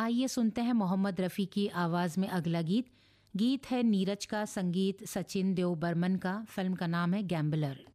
आइए सुनते हैं मोहम्मद रफ़ी की आवाज़ में अगला गीत। गीत है नीरज का, संगीत सचिन देव बर्मन का। फिल्म का नाम है गैम्बलर।